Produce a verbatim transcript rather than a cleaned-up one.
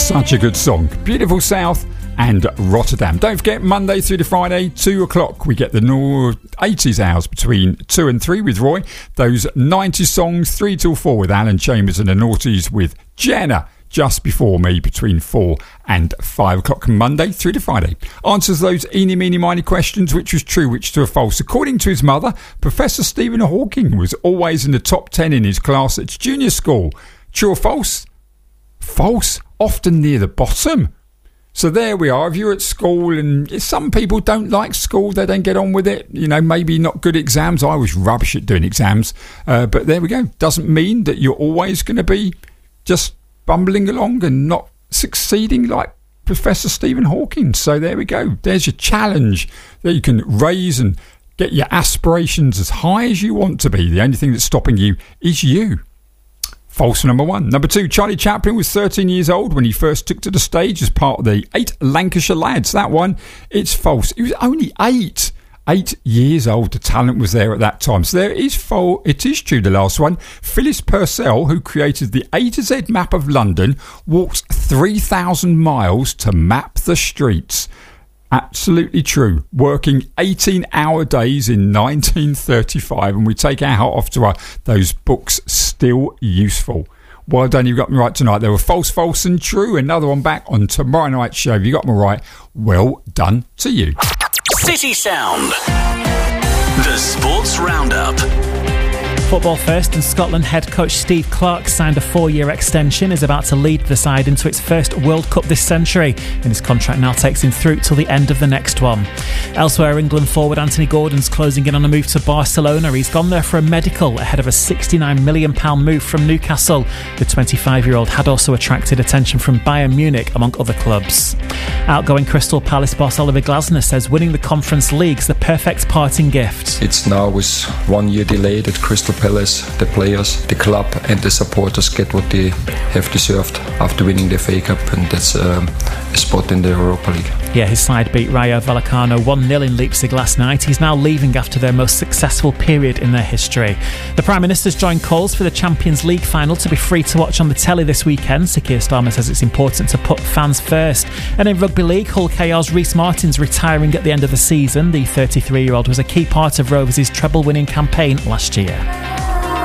Such a good song. Beautiful South and Rotterdam. Don't forget, Monday through to Friday, two o'clock, we get the Nor- eighties hours between two and three with Roy. Those nineties songs, three till four with Alan Chambers, and the noughties with Jenna just before me between four and five o'clock Monday through to Friday. Answers those eeny, meeny, miny questions, which was true, which was false. According to his mother, Professor Stephen Hawking was always in the top ten in his class at junior school. True or false? False. Often near the bottom. So there we are. If you're at school, and some people don't like school, they don't get on with it, you know, maybe not good at exams. I was rubbish at doing exams, uh, but there we go. Doesn't mean that you're always going to be just bumbling along and not succeeding like Professor Stephen Hawking. So there we go. There's your challenge that you can raise and get your aspirations as high as you want to be. The only thing that's stopping you is you. False number one. Number two, Charlie Chaplin was thirteen years old when he first took to the stage as part of the Eight Lancashire Lads. That one, it's false. He was only eight. Eight years old. The talent was there at that time. So there is false. It is true, the last one. Phyllis Purcell, who created the A to Z map of London, walked three thousand miles to map the streets. Absolutely true. Working eighteen-hour days in nineteen thirty-five, and we take our hat off to her. Those books still useful. Well done, you got me right tonight. They were false, false and true. Another one back on tomorrow night's show. If you got me right, well done to you. City Sound. The Sports Roundup. Football first, and Scotland head coach Steve Clarke signed a four-year extension, is about to lead the side into its first World Cup this century, and his contract now takes him through till the end of the next one. Elsewhere, England forward Anthony Gordon's closing in on a move to Barcelona. He's gone there for a medical ahead of a sixty-nine million pounds move from Newcastle. The twenty-five-year-old had also attracted attention from Bayern Munich, among other clubs. Outgoing Crystal Palace boss Oliver Glasner says winning the Conference League's the perfect parting gift. It's now with one year delay that Crystal Palace, the players, the club and the supporters get what they have deserved after winning the F A Cup, and that's um, a spot in the Europa League. Yeah, his side beat Rayo Vallecano one nil in Leipzig last night. He's now leaving after their most successful period in their history. The Prime Minister's joined calls for the Champions League final to be free to watch on the telly this weekend. Sir Keir Starmer says it's important to put fans first. And in Rugby League, Hull K R's Rhys Martin's retiring at the end of the season. The thirty-three-year-old was a key part of Rovers' treble-winning campaign last year.